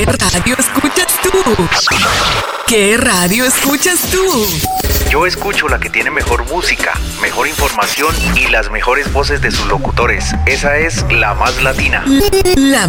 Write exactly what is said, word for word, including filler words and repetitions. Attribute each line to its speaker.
Speaker 1: radio escuchas tú? ¿Qué radio escuchas tú?
Speaker 2: Yo escucho la que tiene mejor música, mejor información y las mejores voces de sus locutores. Esa es La Más Latina.
Speaker 1: La